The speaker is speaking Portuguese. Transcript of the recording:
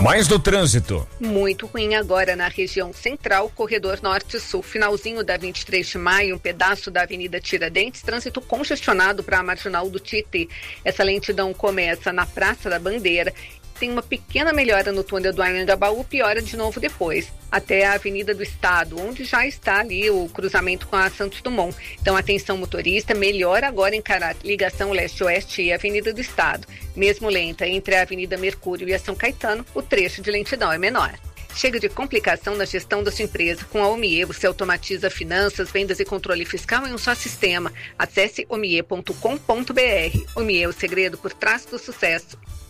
Mais do trânsito. Muito ruim agora na região central, corredor norte-sul, finalzinho da 23 de maio, um pedaço da Avenida Tiradentes, trânsito congestionado para a Marginal do Tietê. Essa lentidão começa na Praça da Bandeira, tem uma pequena melhora no túnel do Anhangabaú, piora de novo depois, até a Avenida do Estado, onde já está ali o cruzamento com a Santos Dumont. Então, atenção motorista, melhora agora encarar ligação leste-oeste e Avenida do Estado. Mesmo lenta entre a Avenida Mercúrio e a São Caetano, o trecho de lentidão é menor. Chega de complicação na gestão da sua empresa. Com a Omie, você automatiza finanças, vendas e controle fiscal em um só sistema. Acesse omie.com.br. Omie, o segredo por trás do sucesso.